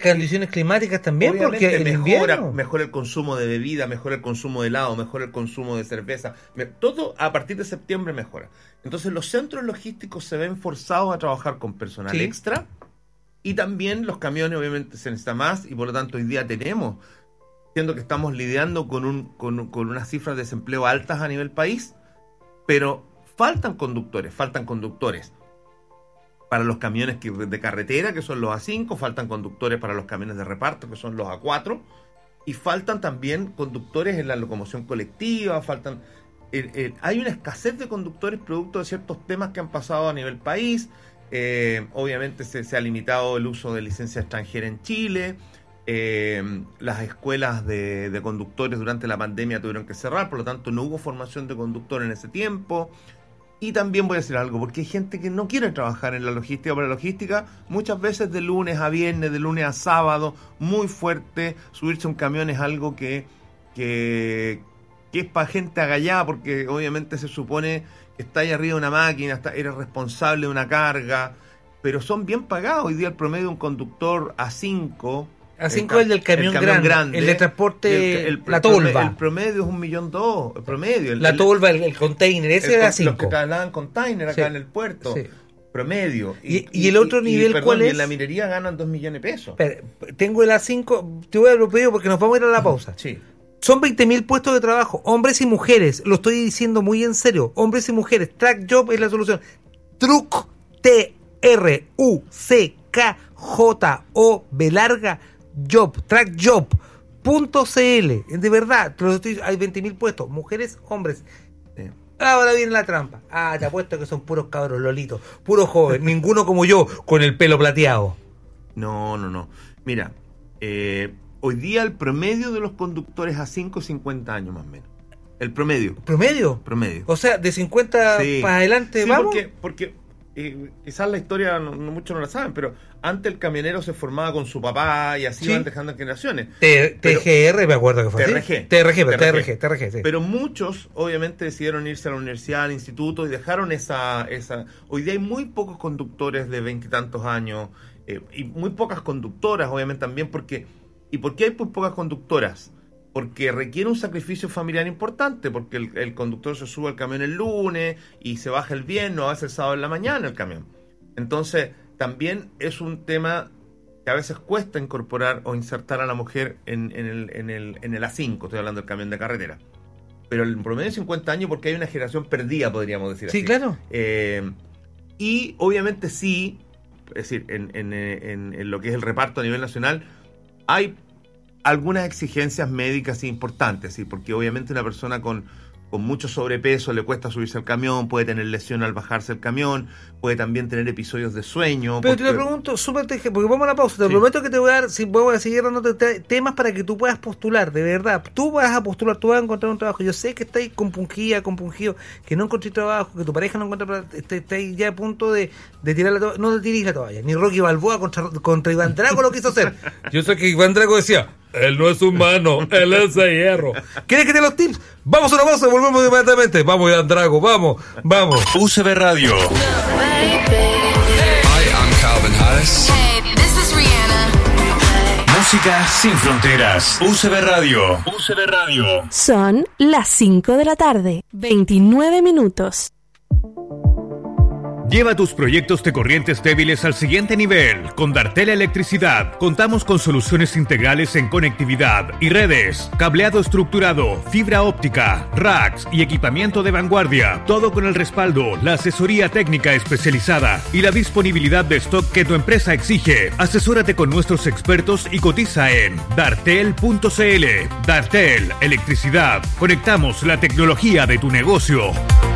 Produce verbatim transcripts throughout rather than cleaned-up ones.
condiciones climáticas también, obviamente, porque el mejora, invierno... mejora el consumo de bebida, mejora el consumo de helado, mejora el consumo de cerveza. Me, todo a partir de septiembre mejora. Entonces los centros logísticos se ven forzados a trabajar con personal sí. extra, y también los camiones obviamente se necesita más, y por lo tanto hoy día tenemos, siendo que estamos lidiando con, un, con, con unas cifras de desempleo altas a nivel país, pero faltan conductores, faltan conductores para los camiones que, de carretera, que son los A cinco, faltan conductores para los camiones de reparto, que son los A cuatro, y faltan también conductores en la locomoción colectiva, faltan eh, eh, hay una escasez de conductores producto de ciertos temas que han pasado a nivel país. Eh, obviamente se, se ha limitado el uso de licencia extranjera en Chile. Eh, las escuelas de, de conductores durante la pandemia tuvieron que cerrar, por lo tanto no hubo formación de conductor en ese tiempo. Y también voy a decir algo, porque hay gente que no quiere trabajar en la logística, pero la logística muchas veces de lunes a viernes, de lunes a sábado, muy fuerte. Subirse a un camión es algo que, que, que es para gente agallada, porque obviamente se supone que está ahí arriba de una máquina, está, eres responsable de una carga, pero son bien pagados. Hoy día el promedio de un conductor A cinco... A cinco es el del camión, el camión grande, grande, el de transporte, el, el, la tolva. El promedio es un millón dos, el promedio. El, la tolva, el, el container, ese era cinco. Los que trasladan container acá sí. en el puerto, sí. promedio. Y, y, y el otro y, nivel, y, perdón, ¿cuál es? Y en la minería ganan dos millones de pesos. Espera, tengo el A cinco, te voy a lo pedir porque nos vamos a ir a la pausa. Sí. Son veinte mil puestos de trabajo, hombres y mujeres, lo estoy diciendo muy en serio, hombres y mujeres. Track Job es la solución. Truck, T R U C K J O B larga Job, trackjob punto c l. De verdad, hay veinte mil puestos, mujeres, hombres. Sí. Ahora viene la trampa. Ah, te apuesto que son puros cabros lolitos, puros jóvenes, ninguno como yo, con el pelo plateado. No, no, no. Mira, eh, hoy día el promedio de los conductores A cinco es cincuenta años más o menos. El promedio. ¿Promedio? Promedio. O sea, de cincuenta sí. para adelante, sí, vamos. Porque, porque eh, quizás la historia no, no muchos no la saben, pero antes el camionero se formaba con su papá y así sí. van dejando generaciones. T G R, me acuerdo que fue T R G. T R G, T R G, T R G, sí. Pero muchos, obviamente, decidieron irse a la universidad, al instituto y dejaron esa... esa... Hoy día hay muy pocos conductores de veintitantos años eh, y muy pocas conductoras, obviamente, también, porque... ¿Y por qué hay muy pocas conductoras? Porque requiere un sacrificio familiar importante, porque el, el conductor se sube al camión el lunes y se baja el viernes o hace el sábado en la mañana el camión. Entonces, también es un tema que a veces cuesta incorporar o insertar a la mujer en, en, el, en, el, en el A cinco, estoy hablando del camión de carretera. Pero el promedio de cincuenta años porque hay una generación perdida, podríamos decir sí, así. Sí, claro. Eh, y obviamente sí, es decir, en, en, en, en lo que es el reparto a nivel nacional, hay algunas exigencias médicas importantes, ¿sí? Porque obviamente una persona con, con mucho sobrepeso le cuesta subirse al camión, puede tener lesión al bajarse el camión, puede también tener episodios de sueño. Pero porque... te lo pregunto, súper, porque vamos a la pausa, te sí. prometo que te voy a dar, si voy a seguir dándote temas para que tú puedas postular, de verdad, tú vas a postular, tú vas a encontrar un trabajo. Yo sé que estáis compungida, compungido, que no encontré trabajo, que tu pareja no encuentra, estáis ya a punto de, de tirar la toalla, no te tirís la toalla, ni Rocky Balboa contra, contra Iván Drago lo quiso hacer. Yo sé que Iván Drago decía, él no es humano, él es de hierro. ¿Quieres que te dé los tips? Vamos a una pausa, volvemos inmediatamente. Vamos, Iván Drago, vamos, vamos. U C B Radio. Hi, I'm Calvin Harris. Hey, this is Rihanna. Música sin fronteras. U C B Radio. U C B Radio. Son las cinco de la tarde, veintinueve minutos. Lleva tus proyectos de corrientes débiles al siguiente nivel. Con Dartel Electricidad contamos con soluciones integrales en conectividad y redes, cableado estructurado, fibra óptica, racks y equipamiento de vanguardia. Todo con el respaldo, la asesoría técnica especializada y la disponibilidad de stock que tu empresa exige. Asesórate con nuestros expertos y cotiza en dartel punto c l. Dartel Electricidad. Conectamos la tecnología de tu negocio.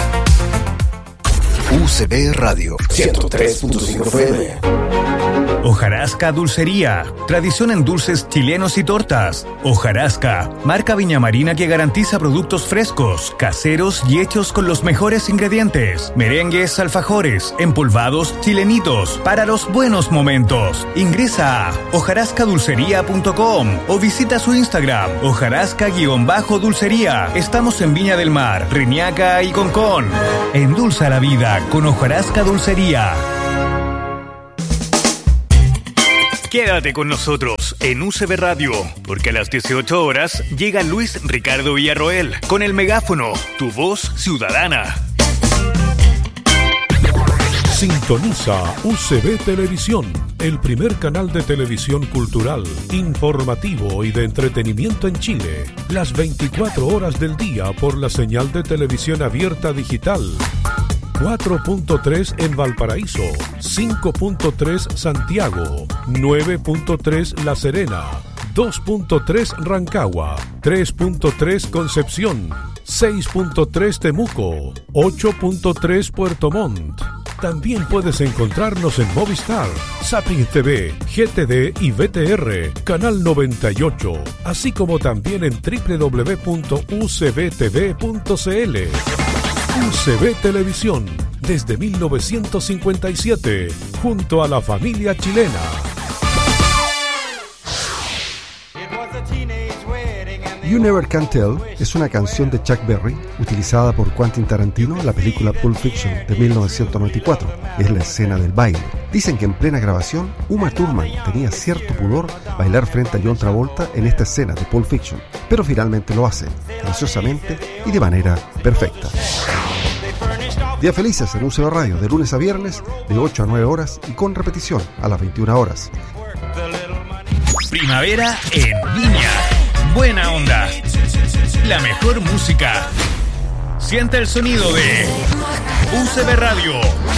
U C B Radio ciento tres punto cinco F M. Hojarasca Dulcería, tradición en dulces chilenos y tortas. Hojarasca, marca Viña Marina que garantiza productos frescos, caseros y hechos con los mejores ingredientes. Merengues, alfajores, empolvados, chilenitos, para los buenos momentos. Ingresa a hojarasca dulcería punto com o visita su Instagram, hojarasca-dulcería. Estamos en Viña del Mar, Reñaca y Concón. Endulza la vida con Hojarasca Dulcería. Quédate con nosotros en U C B Radio, porque a las dieciocho horas llega Luis Ricardo Villarroel con el megáfono, tu voz ciudadana. Sintoniza U C B Televisión, el primer canal de televisión cultural, informativo y de entretenimiento en Chile. Las veinticuatro horas del día por la señal de televisión abierta digital. cuatro punto tres en Valparaíso, cinco punto tres Santiago, nueve punto tres La Serena, dos punto tres Rancagua, tres punto tres Concepción, seis punto tres Temuco, ocho punto tres Puerto Montt. También puedes encontrarnos en Movistar, Zapping T V, G T D y V T R, Canal noventa y ocho, así como también en doble u doble u doble u punto u c b t v punto c l. U C B Televisión, desde mil novecientos cincuenta y siete, junto a la familia chilena. You Never Can Tell es una canción de Chuck Berry utilizada por Quentin Tarantino en la película Pulp Fiction de mil novecientos noventa y cuatro. Es la escena del baile. Dicen que en plena grabación, Uma Thurman tenía cierto pudor bailar frente a John Travolta en esta escena de Pulp Fiction, pero finalmente lo hace, graciosamente y de manera perfecta. Días felices en U C B Radio, de lunes a viernes, de ocho a nueve horas y con repetición a las veintiuna horas. Primavera en Viña. Buena onda. La mejor música. Siente el sonido de U C B Radio.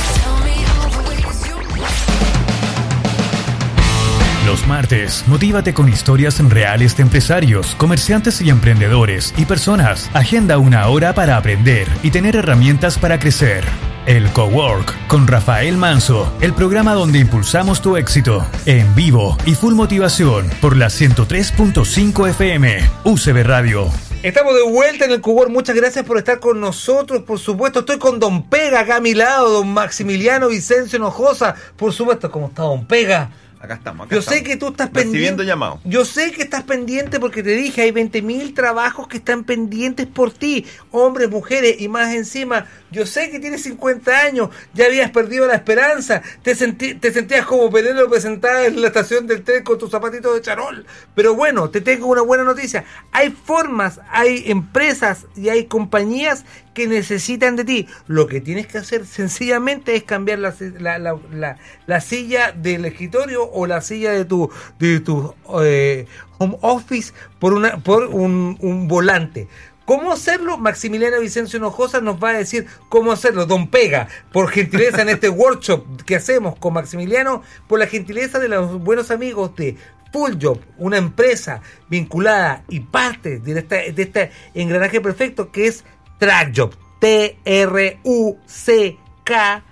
Los martes, motívate con historias reales de empresarios, comerciantes y emprendedores y personas. Agenda una hora para aprender y tener herramientas para crecer. El Cowork con Rafael Manso, el programa donde impulsamos tu éxito. En vivo y full motivación por la ciento tres punto cinco F M, U C B Radio. Estamos de vuelta en el Cowork, muchas gracias por estar con nosotros, por supuesto. Estoy con Don Pega acá a mi lado, Don Maximiliano Vicencio Hinojosa, por supuesto. ¿Cómo está Don Pega? Acá estamos, acá Yo estamos. sé que tú estás Recibiendo pendiente. llamado. Yo sé que estás pendiente porque te dije, hay veinte mil trabajos que están pendientes por ti, hombres, mujeres y más encima. Yo sé que tienes cincuenta años, ya habías perdido la esperanza, te, sentí, te sentías como Penélope sentada en la estación del tren con tus zapatitos de charol. Pero bueno, te tengo una buena noticia. Hay formas, hay empresas y hay compañías que necesitan de ti. Lo que tienes que hacer sencillamente es cambiar la, la, la, la, la silla del escritorio o la silla de tu, de tu eh, home office por, una, por un, un volante. ¿Cómo hacerlo? Maximiliano Vicencio Hinojosa nos va a decir cómo hacerlo. Don Pega, por gentileza en este workshop que hacemos con Maximiliano, por la gentileza de los buenos amigos de Full Job, una empresa vinculada y parte de, esta, de este engranaje perfecto que es TruckJob, T R U C K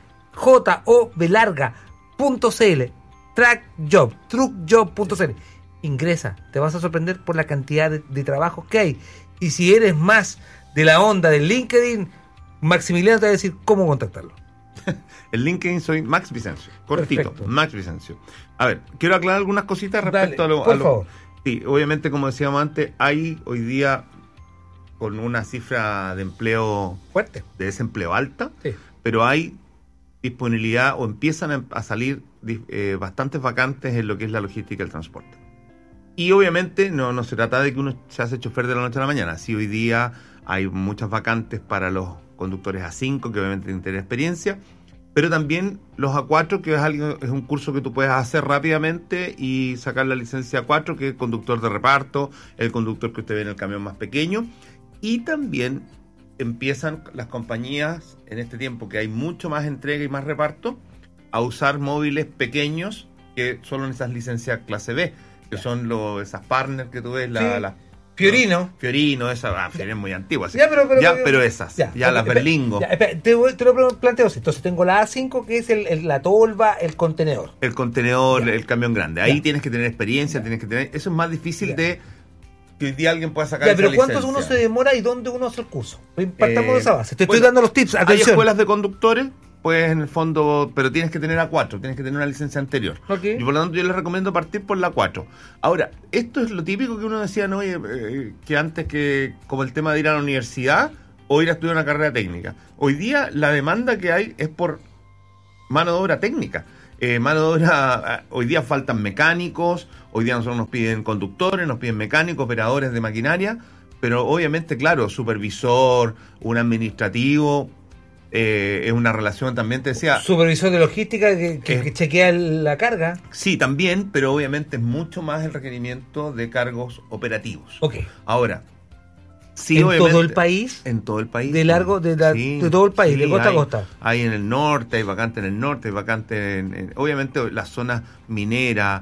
J O B larga punto C L, TruckJob, truckjob punto c l. Ingresa, te vas a sorprender por la cantidad de, de trabajos que hay. Y si eres más de la onda del LinkedIn, Maximiliano te va a decir cómo contactarlo. En LinkedIn soy Max Vicencio, cortito, Perfecto. Max Vicencio. A ver, quiero aclarar algunas cositas respecto Dale, a lo... por a lo- favor. Sí, obviamente, como decíamos antes, hay hoy día con una cifra de empleo, Fuerte. de desempleo alta, Sí. pero hay disponibilidad o empiezan a, a salir eh, bastantes vacantes en lo que es la logística y el transporte. Y obviamente no, no se trata de que uno se hace chofer de la noche a la mañana. Sí, hoy día hay muchas vacantes para los conductores A cinco, que obviamente tienen que tener experiencia, pero también los A cuatro, que es, algo, es un curso que tú puedes hacer rápidamente y sacar la licencia A cuatro, que es el conductor de reparto, el conductor que usted ve en el camión más pequeño. Y también empiezan las compañías, en este tiempo que hay mucho más entrega y más reparto, a usar móviles pequeños que solo en esas licencias clase B, que son los, esas partners que tú ves, la, Sí. la- Fiorino. no, Fiorino, esa, ah, Fiorino es muy antigua. así. Ya, pero, pero, Ya, pero- pero esas, ya, Ya, las espera, Berlingo, ya, espera, te, voy- te lo planteo así. Entonces tengo la A cinco, que es el, el- la tolva, el contenedor. el contenedor, Ya. el camión grande. Ahí Ya. tienes que tener experiencia, tienes que tener... Eso es más difícil Ya. de que hoy día alguien pueda sacar Ya, esa pero ¿cuántos uno licencia. se demora y dónde uno hace el curso? Partamos Eh, de esa base. Te estoy bueno, dando los tips. Hay Atención. escuelas de conductores, pues en el fondo, pero tienes que tener A cuatro, tienes que tener una licencia anterior. Ok. Y por lo tanto yo les recomiendo partir por la cuatro. Ahora, esto es lo típico que uno decía, no, oye, eh, que antes que, como el tema de ir a la universidad o ir a estudiar una carrera técnica. Hoy día la demanda que hay es por mano de obra técnica. Eh, mano de obra, hoy día faltan mecánicos, hoy día nosotros nos piden conductores, nos piden mecánicos, operadores de maquinaria, pero obviamente, claro, supervisor, un administrativo, eh, es una relación también, te decía... Supervisor de logística que, que, eh, que chequea la carga. Sí, también, pero obviamente es mucho más el requerimiento de cargos operativos. Ok. Ahora... Sí, ¿En todo el país? En todo el país. De largo, de, la, sí, de todo el país, sí, de costa hay, a costa. Hay en el norte, hay vacantes en el norte, hay vacantes en, en obviamente las zonas mineras,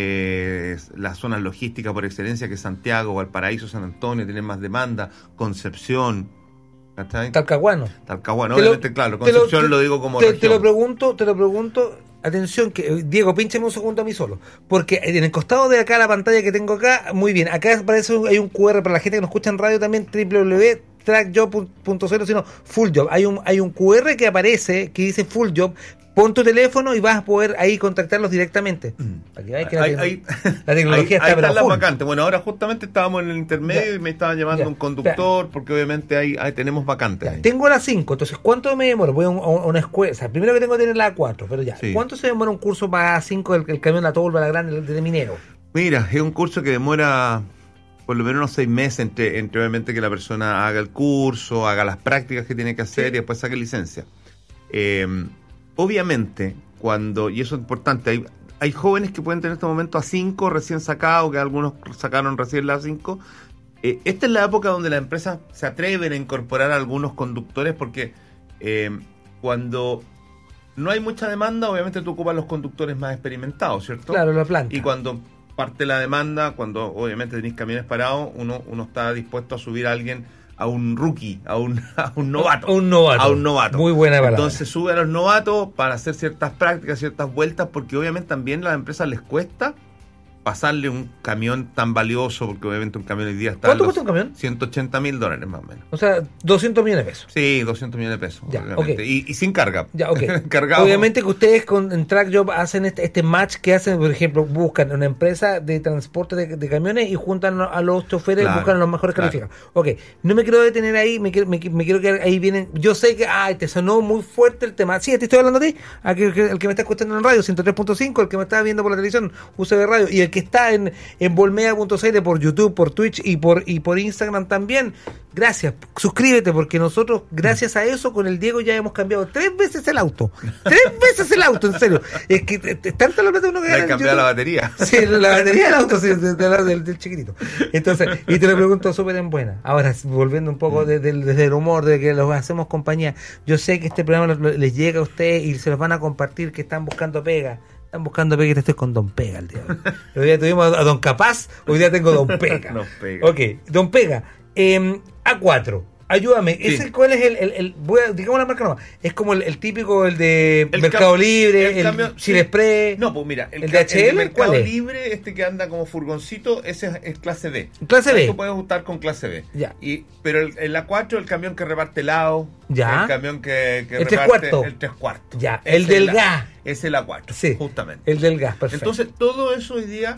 eh, las zonas logísticas por excelencia, que es Santiago, Valparaíso, San Antonio, tienen más demanda, Concepción. ¿Cachai? Talcahuano. Talcahuano, Te obviamente, lo, claro, Concepción te, lo digo como te, región. te lo pregunto, te lo pregunto, atención, que Diego, pínchame un segundo a mí solo, porque en el costado de acá, la pantalla que tengo acá, muy bien, acá aparece, hay un cu erre para la gente que nos escucha en radio también, doble u doble u doble u punto trackjob punto cero, sino Full Job, hay un, hay un cu erre que aparece, que dice Full Job, pon tu teléfono y vas a poder ahí contactarlos directamente. Para que veas que hay, la, hay, la tecnología hay, está están las full. vacantes. Bueno, ahora justamente estábamos en el intermedio Ya. y me estaban llamando Ya. un conductor, porque obviamente ahí, ahí tenemos vacantes. Ya, ahí. tengo la cinco, entonces ¿cuánto me demoro? Voy a, un, a una escuela, o sea, primero que tengo que tener la A cuatro, pero ya, Sí. ¿cuánto se demora un curso para A cinco, el, el camión, la tolva, la grande, el de minero? Mira, es un curso que demora por lo menos unos seis meses entre, entre obviamente que la persona haga el curso, haga las prácticas que tiene que hacer, sí, y después saque licencia. Eh, obviamente, cuando, y eso es importante, hay, hay jóvenes que pueden tener en este momento A cinco recién sacado, que algunos sacaron recién la A cinco. Eh, esta es la época donde las empresas se atreven a incorporar a algunos conductores, porque eh, cuando no hay mucha demanda, obviamente tú ocupas los conductores más experimentados, ¿cierto? Claro, la planta. Y cuando parte la demanda, cuando obviamente tenéis camiones parados, uno, uno está dispuesto a subir a alguien, a un rookie, a un, a un novato. A un novato. A un novato. Muy buena palabra. Entonces sube a los novatos para hacer ciertas prácticas, ciertas vueltas, porque obviamente también a las empresas les cuesta pasarle un camión tan valioso, porque obviamente un camión hoy día está... ¿Cuánto en los cuesta un camión? ciento ochenta mil dólares más o menos. O sea, doscientos millones de pesos. Sí, doscientos millones de pesos. Ya, obviamente. ok. Y, y sin carga. Ya, ok. Cargado. Obviamente que ustedes con en TrackJob hacen este, este match que hacen, por ejemplo, buscan una empresa de transporte de, de camiones y juntan a los choferes, Claro, buscan a los mejores claro. calificados. Ok, no me quiero detener ahí, me quiero, me, me quiero quedar ahí vienen. Yo sé que, ay, te sonó muy fuerte el tema. Sí, te estoy hablando a ti, a que, que- el que me está escuchando en radio, ciento tres punto cinco, el que me está viendo por la televisión, U C B Radio, y el que está en, en volmea punto c l por YouTube, por Twitch y por y por Instagram también. Gracias, suscríbete, porque nosotros, gracias a eso, con el Diego ya hemos cambiado tres veces el auto. Tres veces el auto, en serio. Es que t- t- tanta la plata uno que Le hay gana que en cambiar la YouTube. batería. Sí, la batería del auto, sí, de- de la- del, del chiquitito. Entonces, y te lo pregunto súper en buena. Ahora, volviendo un poco de- del- desde el humor, de que los hacemos compañía, yo sé que este programa lo- lo- les llega a ustedes y se los van a compartir, que están buscando pega. Están buscando pega y te estoy con Don Pega el día de hoy. Hoy día tuvimos a Don Capaz, hoy día tengo Don Pega. Don Pega. Ok, Don Pega. Eh, A cuatro. Ayúdame, Sí. ¿ese cuál es el, el, el- voy a, digamos la marca nomás, es como el, el típico, el de El Mercado cam- Libre, el, el cambio- Chile sí. Express? No, pues mira, el, ¿El ca- de H L? el de Mercado ¿Cuál es? Libre, este que anda como furgoncito, ese es, es clase B. Clase B. Tú puedes optar con clase B. Ya. Y, pero el, el A cuatro, el camión que reparte helado, Ya. el camión que, que El tres reparte cuartos. el tres cuartos. Ya, Ese el del es la- gas. Es el A cuatro, Sí, justamente. el del gas, perfecto. Entonces, todo eso hoy día,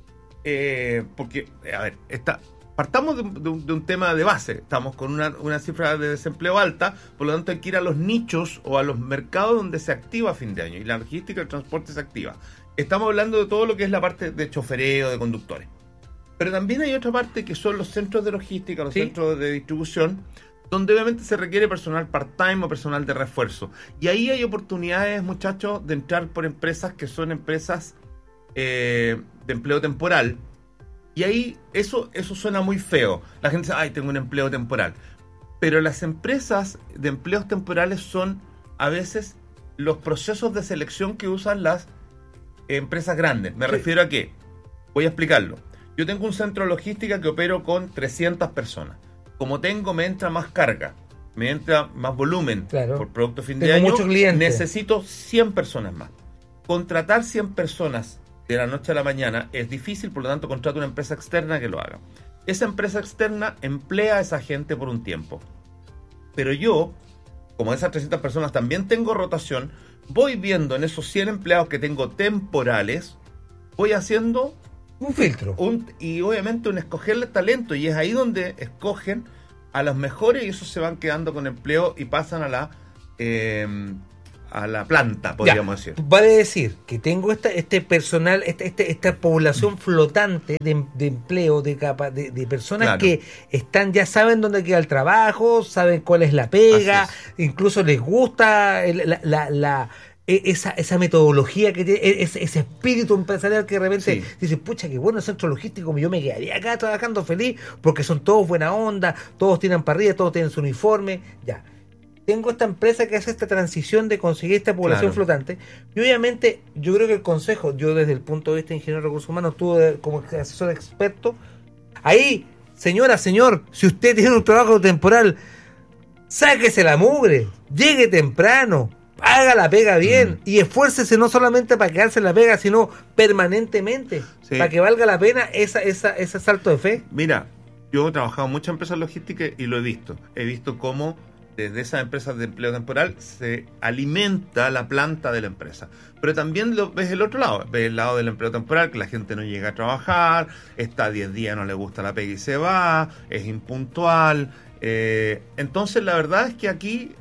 eh, porque, eh, a ver, está, partamos de, un- de un, de un tema de base. Estamos con una, una cifra de desempleo alta, por lo tanto hay que ir a los nichos o a los mercados donde se activa a fin de año, y la logística y el transporte se activa. Estamos hablando de todo lo que es la parte de chofereo, de conductores. Pero también hay otra parte que son los centros de logística, los Sí. centros de distribución, donde obviamente se requiere personal part-time o personal de refuerzo. Y ahí hay oportunidades, muchachos, de entrar por empresas que son empresas eh, de empleo temporal. Y ahí eso, eso suena muy feo. La gente dice, ay, tengo un empleo temporal. Pero las empresas de empleos temporales son a veces los procesos de selección que usan las empresas grandes. Me Sí. refiero a que, voy a explicarlo. Yo tengo un centro de logística que opero con trescientas personas. Como tengo, me entra más carga, me entra más volumen Claro. por producto fin de Tengo año. muchos clientes. Necesito cien personas más. Contratar cien personas de la noche a la mañana es difícil, por lo tanto contrato una empresa externa que lo haga. Esa empresa externa emplea a esa gente por un tiempo. Pero yo, como esas trescientas personas también tengo rotación, voy viendo en esos cien empleados que tengo temporales, voy haciendo Un filtro. un, y obviamente un escogerle talento, y es ahí donde escogen a los mejores y esos se van quedando con empleo y pasan a la eh, a la planta, podríamos Ya, decir. Vale decir que tengo esta, este personal, este, este, esta población flotante de, de empleo, de, capa, de, de personas Claro. que están ya saben dónde queda el trabajo, saben cuál es la pega, Así incluso les gusta el- la, la, la- e- esa, esa metodología que tiene, e- ese, ese espíritu empresarial que de repente Sí. dice, pucha, qué bueno el centro logístico, yo me quedaría acá trabajando feliz, porque son todos buena onda, todos tienen parrilla, todos tienen su uniforme, ya. Tengo esta empresa que hace esta transición de conseguir esta población Claro. flotante, y obviamente yo creo que el consejo, yo desde el punto de vista de ingeniero de recursos humanos, tú de- como asesor experto, ahí, señora, señor, si usted tiene un trabajo temporal, sáquese la mugre, llegue temprano, haga la pega bien Mm. y esfuércese no solamente para quedarse en la pega, sino permanentemente, Sí. para que valga la pena esa, esa, ese salto de fe. Mira, yo he trabajado en muchas empresas logísticas y lo he visto. He visto cómo desde esas empresas de empleo temporal se alimenta la planta de la empresa. Pero también lo ves el otro lado, ves el lado del empleo temporal, que la gente no llega a trabajar, está diez días, no le gusta la pega y se va, es impuntual. Eh, entonces la verdad es que aquí,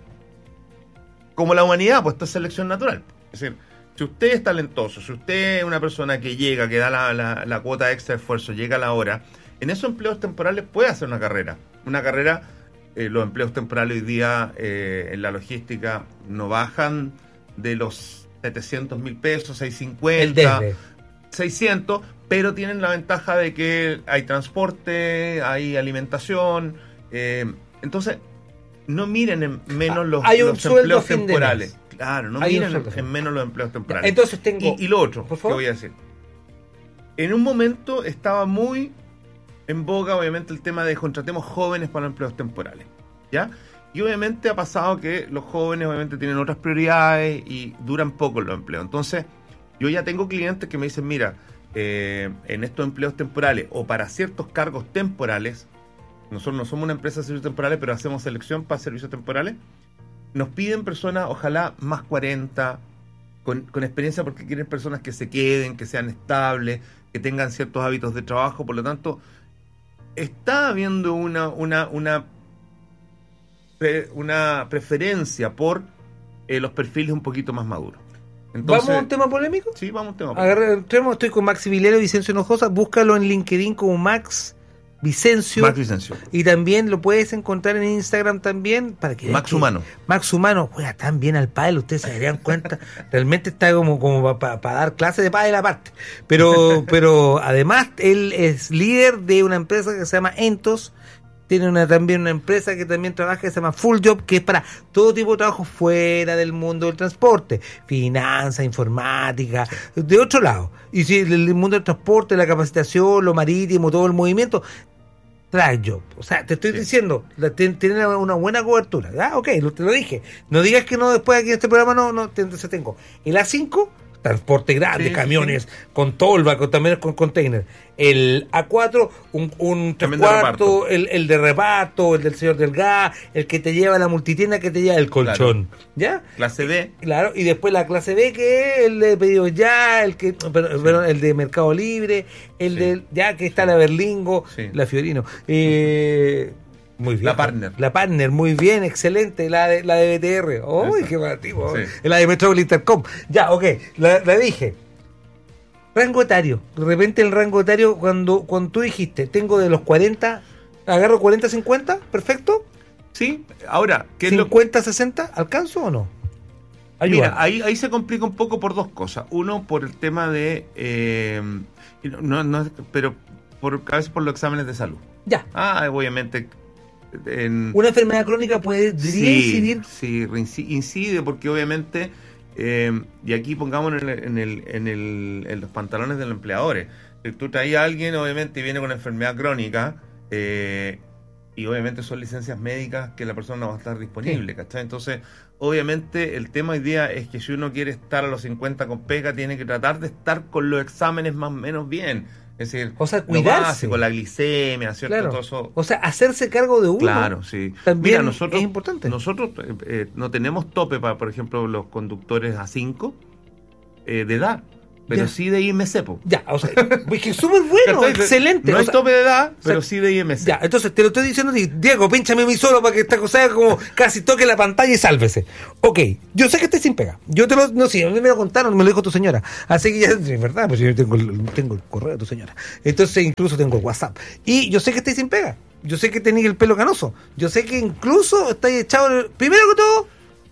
como la humanidad, pues esto es selección natural. Es decir, si usted es talentoso, si usted es una persona que llega, que da la, la, la cuota extra de esfuerzo, llega a la hora, en esos empleos temporales puede hacer una carrera. Una carrera, eh, los empleos temporales hoy día eh, en la logística no bajan de los setecientos mil pesos, seiscientos cincuenta, El desde. seiscientos, pero tienen la ventaja de que hay transporte, hay alimentación. Eh, entonces, no miren en menos los, Hay un los sueldo a empleos fin de temporales. mes. Claro, no Hay un miren sueldo a fin en de menos los empleos temporales. Entonces tengo... Y, y lo otro Por que favor. voy a decir. En un momento estaba muy en boga, obviamente, el tema de contratemos jóvenes para empleos temporales. ¿Ya? Y obviamente ha pasado que los jóvenes obviamente tienen otras prioridades y duran poco los empleos. Entonces, yo ya tengo clientes que me dicen, mira, eh, en estos empleos temporales o para ciertos cargos temporales, nosotros no somos una empresa de servicios temporales, pero hacemos selección para servicios temporales, nos piden personas, ojalá más cuarenta, con, con experiencia, porque quieren personas que se queden, que sean estables, que tengan ciertos hábitos de trabajo. Por lo tanto, está habiendo una una una, pre- una preferencia por eh, los perfiles un poquito más maduros. Entonces, ¿Vamos a un tema polémico? Sí, vamos a un tema. Agarra- entremos, estoy con Max Vilero y Vicencio Hinojosa. Búscalo en LinkedIn como Max Vicencio. Max Vicencio. Y también lo puedes encontrar en Instagram también. Para que veas Max que Humano. Max Humano juega tan bien al pádel, ustedes se darían cuenta. Realmente está como, como para dar clases de pádel aparte. Pero, pero además él es líder de una empresa que se llama Entos. Tiene una, también una empresa que también trabaja que se llama Full Job, que es para todo tipo de trabajo fuera del mundo del transporte, finanzas, informática, de otro lado. Y si el, el mundo del transporte, la capacitación, lo marítimo, todo el movimiento, Track Job. O sea, te estoy Sí. diciendo, la- ten- tiene una buena cobertura. Ah, ok, lo, te lo dije. No digas que no después aquí en este programa no, no te, entonces tengo el A cinco, transporte grande, Sí, camiones con tolva, con también con container. El A cuatro, un, un tres También de cuartos, reparto. el, el de reparto, el del señor del gas, el que te lleva a la multitienda, que te lleva el colchón. ¿Ya? Clase B. Claro, y después la clase B, que es el de pedido ya, el que pero- pero el de Mercado Libre, el Sí. de ya que está la Berlingo, Sí. la Fiorino. Eh, muy bien. La Partner. La Partner, muy bien, excelente. La de, la de B T R. ¡Uy, Esa. qué batido! Sí. La de Metrópol Intercom. Ya, ok, la, la dije. Rango etario. De repente el rango etario, cuando, cuando tú dijiste, tengo de los cuarenta, agarro cuarenta cincuenta, perfecto. Sí, ahora, ¿qué es lo cincuenta sesenta, ¿alcanzo o no? Ayúdame. Mira, ahí, ahí se complica un poco por dos cosas. Uno, por el tema de... eh, y no, no, no es- pero por, a veces por los exámenes de salud. Ya. Ah, obviamente... En, Una enfermedad crónica puede debería incidir. sí, reinci- incide porque obviamente, eh, y aquí pongamos en, el, en, el, en, el, en los pantalones de los empleadores. Si tú traes a alguien, obviamente, y viene con una enfermedad crónica, eh, y obviamente son licencias médicas que la persona no va a estar disponible, ¿cachai? Entonces, obviamente, el tema hoy día es que si uno quiere estar a los cincuenta con pega, tiene que tratar de estar con los exámenes más o menos bien. Es decir, O sea, lo cuidarse. básico, la glicemia, ¿cierto? Claro. Todo eso. O sea, hacerse cargo de uno. Claro, sí. También Mira, nosotros, es importante. Nosotros eh, eh, no tenemos tope para, por ejemplo, los conductores A cinco eh, de edad. pero Ya. sí de I M C, po. Ya, o sea, es que es súper bueno, ¿Cachai? excelente. No o hay sea, tope de edad, pero o sea, sí de I M C. Ya, entonces te lo estoy diciendo a ti, Diego, pínchame a mí solo para que esta cosa haga como casi toque la pantalla y sálvese. Ok, yo sé que estoy sin pega. Yo te lo, no sé, a mí me lo contaron, me lo dijo tu señora. Así que ya, es verdad, pues yo tengo, el- tengo el correo de tu señora. Entonces incluso tengo el WhatsApp. Y yo sé que estoy sin pega. Yo sé que tenéis el pelo canoso. Yo sé que incluso estáis echado. en el- Primero que todo,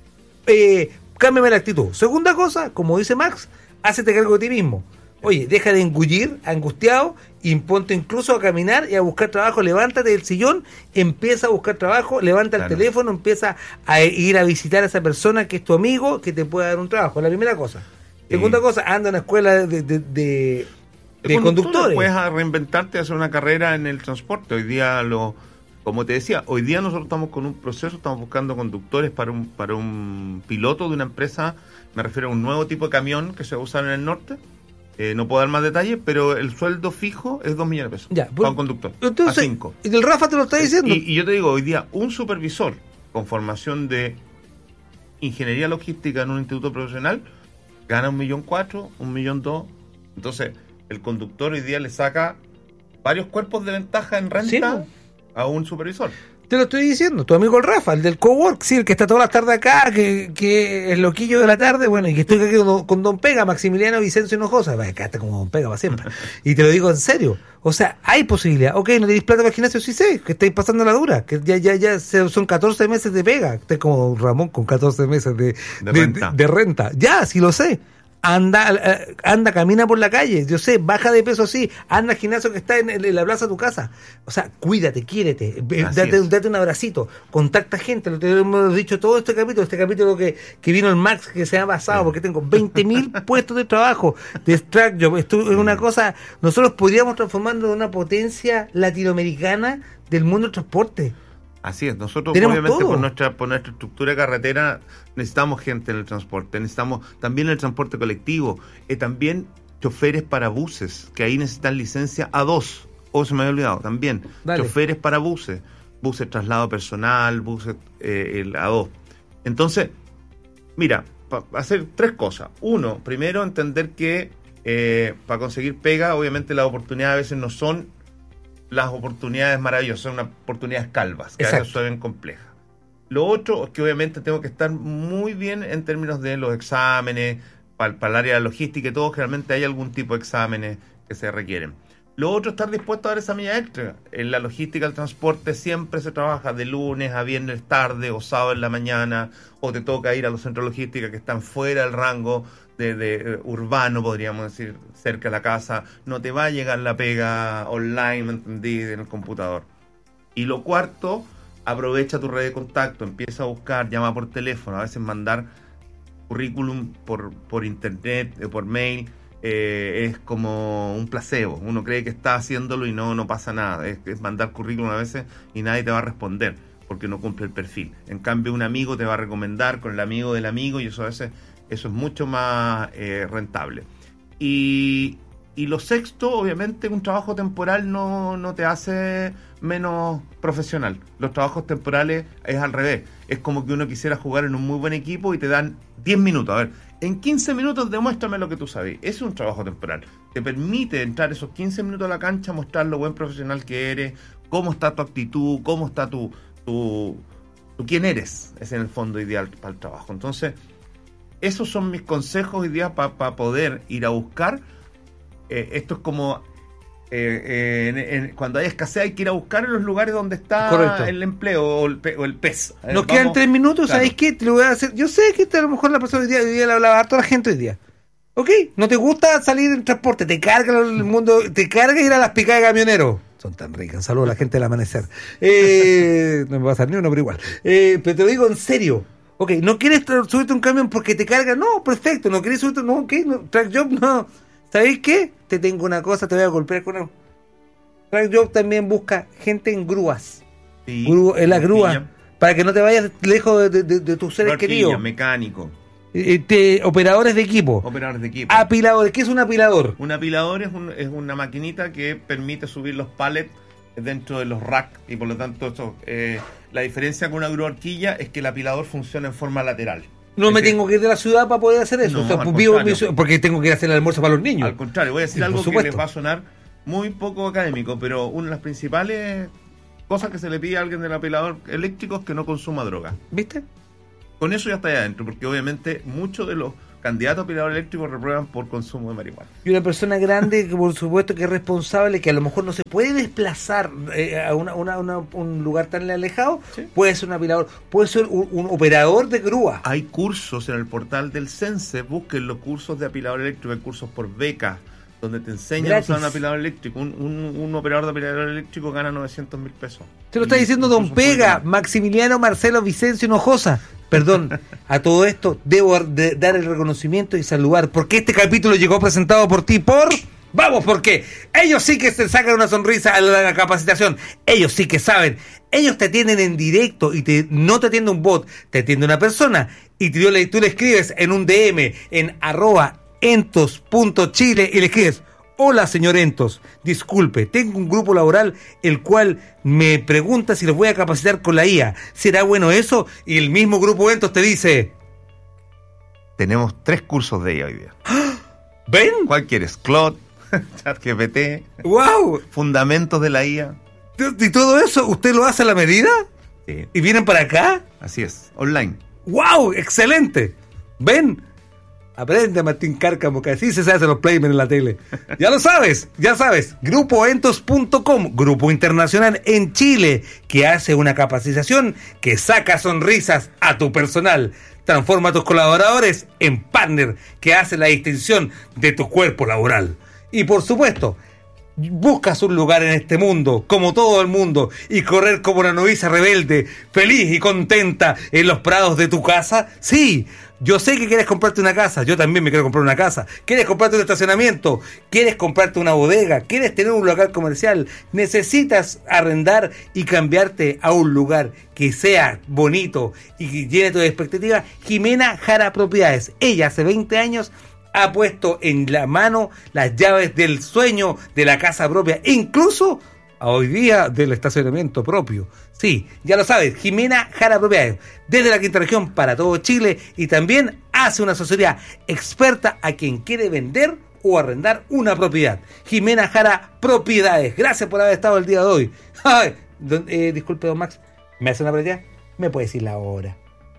eh, cámbiame la actitud. Segunda cosa, como dice Max, hácete cargo de ti mismo. Oye, deja de engullir, angustiado, y ponte incluso a caminar y a buscar trabajo. Levántate del sillón, empieza a buscar trabajo, levanta Claro. el teléfono, empieza a ir a visitar a esa persona que es tu amigo, que te pueda dar un trabajo. La primera cosa. Segunda Sí. cosa, anda a una escuela de, de, de, de El conductores. Puedes a reinventarte, hacer una carrera en el transporte. Hoy día, lo como te decía, hoy día nosotros estamos con un proceso, estamos buscando conductores para un para un piloto de una empresa, me refiero a un nuevo tipo de camión que se va a usar en el norte. Eh, no puedo dar más detalles, pero el sueldo fijo es dos millones de pesos Ya, para pues, un conductor. Entonces, a cinco. y el Rafa te lo está diciendo. Y, y yo te digo, hoy día, un supervisor con formación de ingeniería logística en un instituto profesional gana un millón cuatro, un millón dos. Entonces, el conductor hoy día le saca varios cuerpos de ventaja en renta Sí, no. a un supervisor. Te lo estoy diciendo, tu amigo el Rafa, el del cowork, sí, el que está todas las tardes acá, que, que es loquillo de la tarde, bueno, y que estoy aquí con, con Don Pega, Maximiliano Vicencio Hinojosa, vaya, quédate como Don Pega para siempre. Y te lo digo en serio, o sea, hay posibilidad. Ok, no tenéis plata para el gimnasio, sí sé, que estáis pasando la dura, que ya, ya, ya se- son catorce meses de pega, estáis como Ramón con catorce meses de, De de- renta. de- de renta. Ya, sí lo sé. Anda, eh, anda, camina por la calle, yo sé, baja de peso así, anda al gimnasio que está en, en la plaza de tu casa. O sea, cuídate, quiérete, ve, Así date, es. date un abracito, contacta gente, lo te hemos dicho todo este capítulo, este capítulo que, que vino el Max, que se ha pasado, porque tengo veinte mil puestos de trabajo de Track Job. Esto es una cosa, nosotros podríamos transformarnos en una potencia latinoamericana del mundo del transporte. Así es, nosotros Tenemos obviamente todo. por nuestra, por nuestra estructura de carretera necesitamos gente en el transporte, necesitamos también en el transporte colectivo, eh, también choferes para buses, que ahí necesitan licencia A dos, o se me había olvidado, también, Dale. choferes para buses, buses traslado personal, buses eh, el A dos. Entonces, mira, para hacer tres cosas. Uno, primero entender que eh, para conseguir pega, obviamente las oportunidades a veces no son las oportunidades maravillosas, son unas oportunidades calvas, que a Exacto. veces suelen complejas. Lo otro es que obviamente tengo que estar muy bien en términos de los exámenes, para, para el área de logística y todo, generalmente hay algún tipo de exámenes que se requieren. Lo otro, estar dispuesto a dar esa milla extra. En la logística, el transporte siempre se trabaja de lunes a viernes tarde o sábado en la mañana, o te toca ir a los centros logísticos que están fuera del rango de, de eh, urbano, podríamos decir, cerca de la casa. No te va a llegar la pega online, ¿me entendí?, en el computador. Y lo cuarto, aprovecha tu red de contacto, empieza a buscar, llama por teléfono, a veces mandar currículum por, por internet, eh, por mail, eh, es como un placebo. Uno cree que está haciéndolo y no, no pasa nada. Es, es mandar currículum a veces y nadie te va a responder porque no cumple el perfil. En cambio, un amigo te va a recomendar con el amigo del amigo y eso a veces eso es mucho más eh, rentable. Y, y lo sexto, obviamente, un trabajo temporal no, no te hace menos profesional. Los trabajos temporales es al revés. Es como que uno quisiera jugar en un muy buen equipo y te dan diez minutos. A ver, en quince minutos demuéstrame lo que tú sabes. Ese es un trabajo temporal. Te permite entrar esos quince minutos a la cancha, mostrar lo buen profesional que eres, cómo está tu actitud, cómo está tu, tu, tu quién eres. Es en el fondo ideal para el trabajo. Entonces, esos son mis consejos hoy día para pa poder ir a buscar. Eh, esto es como eh, eh, en, en, cuando hay escasez hay que ir a buscar en los lugares donde está Correcto. el empleo o el, pe o el pez. Eh, Nos quedan vamos- tres minutos, claro. ¿sabéis qué? Te lo voy a hacer. Yo sé que a lo mejor la persona hoy día, hoy día le hablaba a toda la gente hoy día. ¿Ok? ¿No te gusta salir en transporte? ¿Te carga el mundo? ¿Te carga ir a las picadas de camioneros? Son tan ricas. Saludos a la gente del amanecer. Eh, no me va a pasar ni uno, pero igual. Eh, pero te lo digo en serio. Ok, ¿no quieres tra- subirte a un camión porque te carga? No, perfecto. ¿No quieres subirte? No, ok. No, Track Job, no. ¿Sabéis qué? Te tengo una cosa, te voy a golpear con algo. Track Job también busca gente en grúas. Sí, Grúa- en la grúa. horquilla, Para que no te vayas lejos de, de- de- de tus seres horquilla, queridos. mecánico, Eh, te- operadores de equipo. operadores de equipo. Apiladores. ¿Qué es un apilador? Un apilador es, un, es una maquinita que permite subir los pallets dentro de los racks y por lo tanto eso, eh, la diferencia con una grúa horquilla es que el apilador funciona en forma lateral. No Es me que- tengo que ir de la ciudad para poder hacer eso. No, o sea, al vivo en mi contrario. ciudad, porque tengo que ir a hacer el almuerzo para los niños. Al contrario, voy a decir Sí, por algo que supuesto. les va a sonar muy poco académico, pero una de las principales cosas que se le pide a alguien del apilador eléctrico es que no consuma droga. ¿Viste? Con eso ya está ahí adentro, porque obviamente muchos de los candidatos a apilador eléctrico reprueban por consumo de marihuana. Y una persona grande que por supuesto que es responsable, que a lo mejor no se puede desplazar eh, a una, una- una- un lugar tan alejado, Sí. puede ser un apilador, puede ser un, un operador de grúa. Hay cursos en el portal del Cense, busquen los cursos de apilador eléctrico, hay cursos por becas, donde te enseñan Gratis. a usar un apilador eléctrico. Un, un, un operador de apilador eléctrico gana novecientos mil pesos. Te lo está Y diciendo Don incluso un poquito Pega, más. Maximiliano Marcelo Vicencio Hinojosa. Perdón, a todo esto debo de- dar el reconocimiento y saludar, porque este capítulo llegó presentado por ti por... Vamos, porque ellos sí que se sacan una sonrisa a la capacitación, ellos sí que saben, ellos te atienden en directo y te, no te atiende un bot, te atiende una persona y tú le, tú le escribes en un D M en arroba entos punto chile y le escribes: hola señor Entos, disculpe, tengo un grupo laboral el cual me pregunta si los voy a capacitar con la I A. ¿Será bueno eso? Y el mismo grupo Entos te dice: Tenemos tres cursos de I A hoy día. ¿ven? ¿Cuál quieres? Claude, ChatGPT, ¡Wow! fundamentos de la I A. ¿Y todo eso usted lo hace a la medida? Sí, ¿Y vienen para acá? así es, online. ¡Wow! ¡Excelente! ¿Ven? Aprende, Martín Cárcamo, que así se hacen los playmen en la tele. Ya lo sabes, ya sabes. grupo entos punto com, grupo internacional en Chile, que hace una capacitación que saca sonrisas a tu personal. Transforma a tus colaboradores en partner, que hace la distinción de tu cuerpo laboral. Y por supuesto, buscas un lugar en este mundo, como todo el mundo, y correr como una novicia rebelde, feliz y contenta en los prados de tu casa. Sí, yo sé que quieres comprarte una casa, yo también me quiero comprar una casa. Quieres comprarte un estacionamiento, quieres comprarte una bodega, quieres tener un local comercial, necesitas arrendar y cambiarte a un lugar que sea bonito y que llene tus expectativas. Jimena Jara Propiedades, ella hace veinte años ha puesto en la mano las llaves del sueño de la casa propia, incluso a hoy día del estacionamiento propio. Sí, ya lo sabes, Jimena Jara Propiedades, desde la quinta región para todo Chile, y también hace una asesoría experta a quien quiere vender o arrendar una propiedad. Jimena Jara Propiedades, gracias por haber estado el día de hoy. Ay, don, eh, disculpe, don Max, ¿me hace una pregunta? ¿Me puede decir la hora?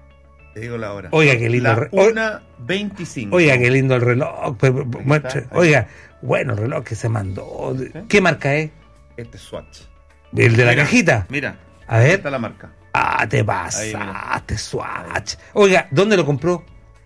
Te digo la hora. Oiga, qué lindo La re- una veinticinco. Oiga, qué lindo el reloj. Pues, pues, muestre. Ahí. Oiga, bueno, el reloj que se mandó. ¿Qué marca es? Este es Swatch. ¿El de la Mira, cajita? Mira. A ver. Ahí está la marca. Ah, te Ahí, pasaste, Swatch. Oiga, ¿dónde lo compró?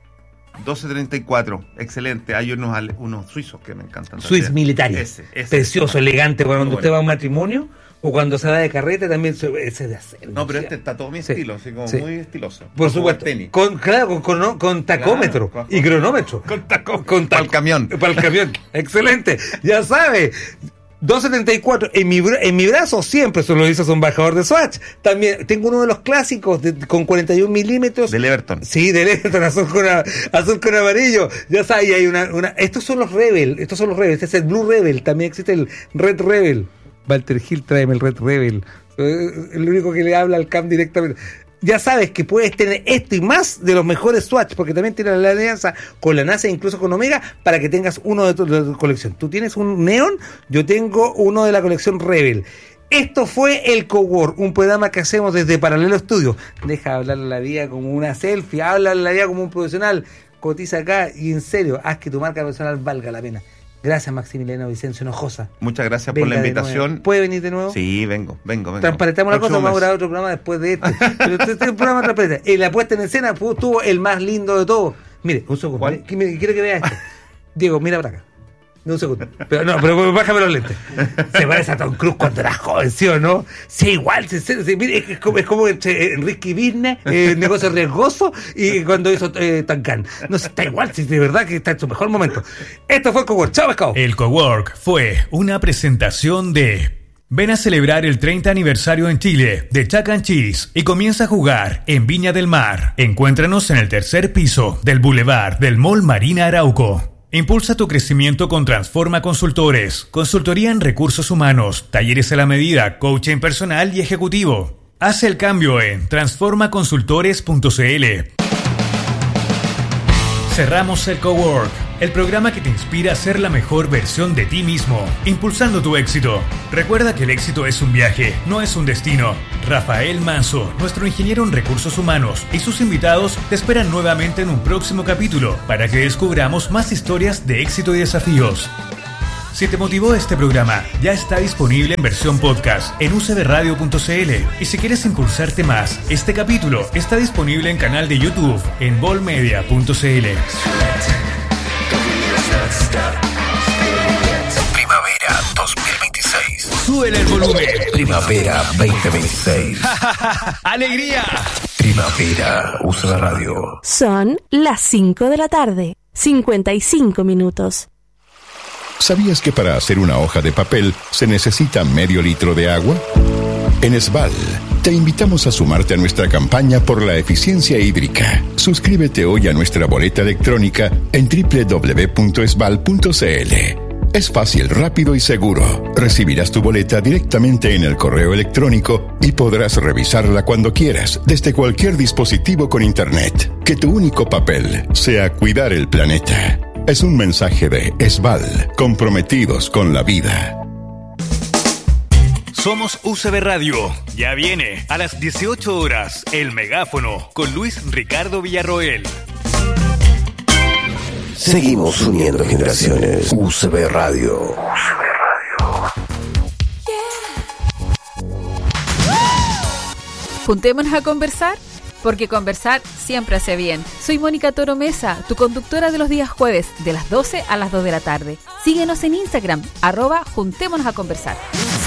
doce treinta y cuatro. Excelente. Hay unos, ale- unos suizos que me encantan. Swiss también. Military. Ese, ese. Precioso, elegante. Cuando Muy usted bueno. va a un matrimonio o cuando se va de carrete también se- ese de acero. No, pero ¿sí? este está todo mi Sí. estilo, así como Sí. muy estiloso. Por Como supuesto. tenis. Con, claro, con, con, con tacómetro Claro, y cronómetro. Con tacómetro. Con Para el camión. Para el camión. Excelente. Ya sabe. doscientos setenta y cuatro. En mi, bra- en mi brazo siempre se lo hizo un embajador de Swatch. También tengo uno de los clásicos de- con cuarenta y un milímetros. Del Everton. Sí, del Everton, azul con, a- azul con amarillo. Ya sabes, y hay una, una. Estos son los Rebel. Estos son los Rebel. Este es el Blue Rebel. También existe el Red Rebel. Walter Hill, tráeme el Red Rebel. Eh, El único que le habla al C A M directamente. Ya sabes que puedes tener esto y más de los mejores Swatch, porque también tiene la alianza con la NASA e incluso con Omega para que tengas uno de tu, de tu colección. Tú tienes un Neon, yo tengo uno de la colección Rebel. Esto fue el Cowork, un programa que hacemos desde Paralelo Studio. Deja hablar la vida como una selfie, habla la vida como un profesional, cotiza acá y en serio, haz que tu marca personal valga la pena. Gracias, Maximiliano Vicencio Hinojosa. Muchas gracias Venga por la de invitación. nuevo. ¿Puede venir de nuevo? Sí, vengo, vengo, vengo. Transparentamos una cosa, Próximo vamos a mes. grabar otro programa después de este. Pero este, este programa transparente. En la puesta en escena fu- tuvo el más lindo de todos. Mire, un segundo. ¿Cuál? mire, que mire, quiero que vea esto. Diego, mira para acá. Un segundo. Pero no, pero bájame los lentes. Se parece a Tom Cruise cuando era joven, ¿sí o no? Sí, igual. Sí, sí, sí, mire, es como, es como entre Enrique Business, eh, negocio riesgoso, y cuando hizo eh, Tancán. No sé, está igual, sí, de verdad que está en su mejor momento. Esto fue el Cowork. Chao, pescado. El Cowork fue una presentación de... Ven a celebrar el treinta aniversario en Chile de Chuck and Cheese y comienza a jugar en Viña del Mar. Encuéntranos en el tercer piso del Boulevard del Mall Marina Arauco. Impulsa tu crecimiento con Transforma Consultores, consultoría en recursos humanos, talleres a la medida, coaching personal y ejecutivo. Haz el cambio en transforma consultores punto c l. Cerramos el Cowork, el programa que te inspira a ser la mejor versión de ti mismo, impulsando tu éxito. Recuerda que el éxito es un viaje, no es un destino. Rafael Manso, nuestro ingeniero en recursos humanos, y sus invitados te esperan nuevamente en un próximo capítulo para que descubramos más historias de éxito y desafíos. Si te motivó este programa, ya está disponible en versión podcast en u c b radio punto c l. Y si quieres impulsarte más, este capítulo está disponible en canal de YouTube en bolmedia punto c l. Primavera dos mil veintiséis. Súbele el volumen. Primavera veinte veintiséis. ¡Alegría! Primavera U C B Radio. Son las cinco de la tarde, cincuenta y cinco minutos. ¿Sabías que para hacer una hoja de papel se necesita medio litro de agua? En Esval, te invitamos a sumarte a nuestra campaña por la eficiencia hídrica. Suscríbete hoy a nuestra boleta electrónica en doble u doble u doble u punto esval punto c l. Es fácil, rápido y seguro. Recibirás tu boleta directamente en el correo electrónico y podrás revisarla cuando quieras, desde cualquier dispositivo con internet. Que tu único papel sea cuidar el planeta. Es un mensaje de Esval, comprometidos con la vida. Somos U C B Radio. Ya viene a las dieciocho horas El Megáfono con Luis Ricardo Villarroel. Seguimos uniendo generaciones. U C B Radio. Juntémonos a conversar, porque conversar siempre hace bien. Soy Mónica Toro Mesa, tu conductora de los días jueves, de las doce a las dos de la tarde. Síguenos en Instagram, arroba Juntémonos a Conversar.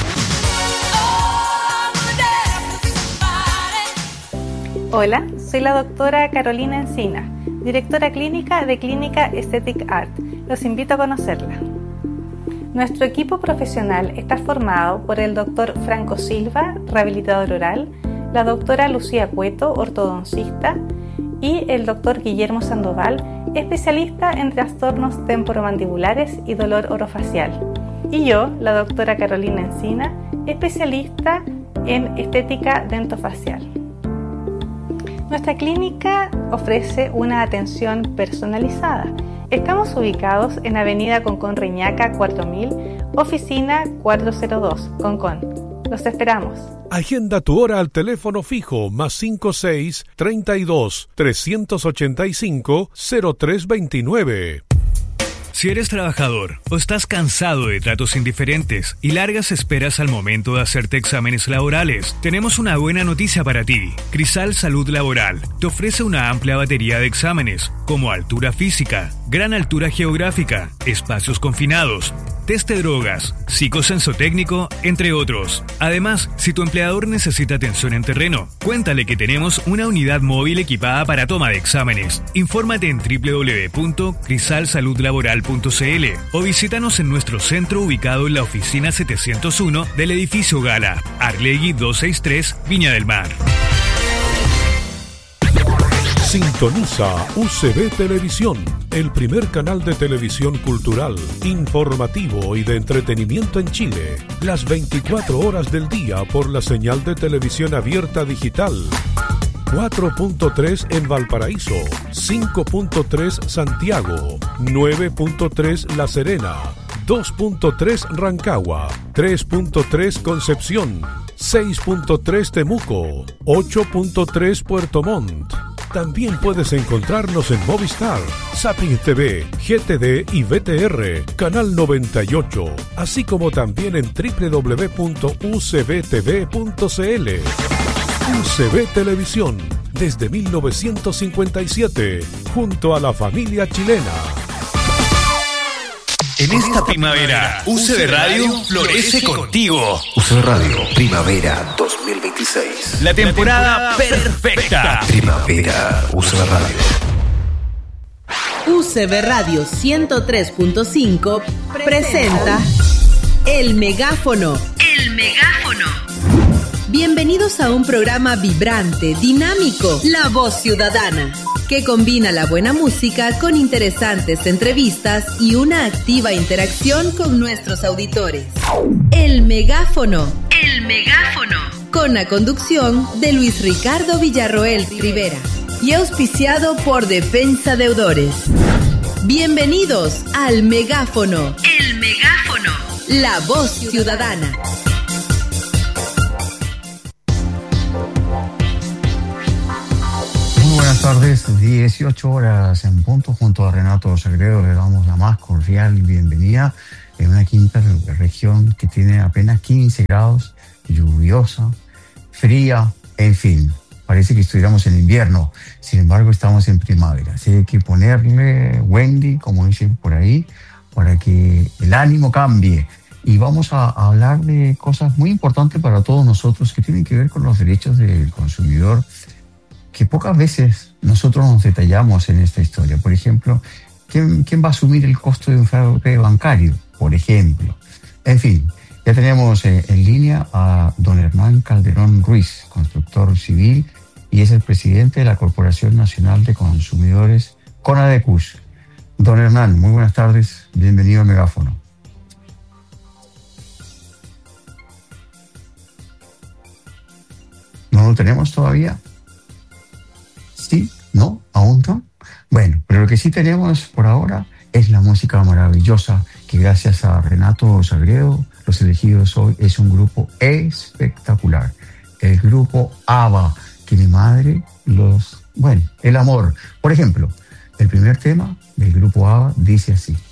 Hola, soy la doctora Carolina Encina, directora clínica de Clínica Aesthetic Art. Los invito a conocerla. Nuestro equipo profesional está formado por el doctor Franco Silva, rehabilitador oral, la doctora Lucía Cueto, ortodoncista, y el doctor Guillermo Sandoval, especialista en trastornos temporomandibulares y dolor orofacial. Y yo, la doctora Carolina Encina, especialista en estética dentofacial. Nuestra clínica ofrece una atención personalizada. Estamos ubicados en Avenida Concón Reñaca cuatro mil, oficina cuatrocientos dos, Concón. Los esperamos. Agenda tu hora al teléfono fijo más cinco seis, treinta y dos, trescientos ochenta y cinco, cero tres veintinueve. Si eres trabajador o estás cansado de tratos indiferentes y largas esperas al momento de hacerte exámenes laborales, tenemos una buena noticia para ti. Crisal Salud Laboral te ofrece una amplia batería de exámenes, como altura física, gran altura geográfica, espacios confinados, test de drogas, psicosensotécnico, entre otros. Además, si tu empleador necesita atención en terreno, cuéntale que tenemos una unidad móvil equipada para toma de exámenes. Infórmate en doble u doble u doble u punto crisal salud laboral punto c l o visítanos en nuestro centro ubicado en la oficina setecientos uno del edificio Gala, Arlegui doscientos sesenta y tres, Viña del Mar. Sintoniza U C B Televisión, el primer canal de televisión cultural, informativo y de entretenimiento en Chile, las veinticuatro horas del día por la señal de televisión abierta digital. cuatro punto tres en Valparaíso, cinco punto tres Santiago, nueve punto tres La Serena, dos punto tres Rancagua, tres punto tres Concepción, seis punto tres Temuco, ocho punto tres Puerto Montt. También puedes encontrarnos en Movistar, Zapping T V, G T D y V T R, Canal noventa y ocho, así como también en doble u doble u doble u punto u c b t v punto c l. U C B Televisión, desde mil novecientos cincuenta y siete, junto a la familia chilena. En esta primavera, U C B Radio florece contigo. U C B Radio, Primavera dos mil veintiséis. La temporada perfecta. Primavera, U C B Radio. U C B Radio ciento tres punto cinco presenta El Megáfono. El Megáfono. Bienvenidos a un programa vibrante, dinámico, La Voz Ciudadana, que combina la buena música con interesantes entrevistas y una activa interacción con nuestros auditores. El Megáfono. El Megáfono. Con la conducción de Luis Ricardo Villarroel Rivera. y auspiciado por Defensa Deudores. Bienvenidos al Megáfono. El Megáfono. La voz ciudadana. Muy buenas tardes, dieciocho horas en punto, junto a Renato Sagredo le damos la más cordial bienvenida en una quinta región que tiene apenas quince grados, lluviosa, fría, en fin, parece que estuviéramos en invierno, sin embargo estamos en primavera, así hay que ponerle Wendy, como dicen por ahí, para que el ánimo cambie. Y vamos a, a hablar de cosas muy importantes para todos nosotros que tienen que ver con los derechos del consumidor, que pocas veces nosotros nos detallamos en esta historia. Por ejemplo, ¿quién, quién va a asumir el costo de un fraude bancario? Por ejemplo. En fin, ya tenemos eh, en línea a don Hernán Calderón Ruiz, constructor civil, y es el presidente de la Corporación Nacional de Consumidores, CONADECUS. Don Hernán, muy buenas tardes, bienvenido al Megáfono. ¿No lo tenemos todavía? ¿Sí? ¿No? ¿Aún no? Bueno, pero lo que sí tenemos por ahora es la música maravillosa que gracias a Renato Sagredo, Los Elegidos Hoy es un grupo espectacular. El grupo ABBA, que mi madre los... Bueno, el amor. Por ejemplo, el primer tema del grupo ABBA dice así.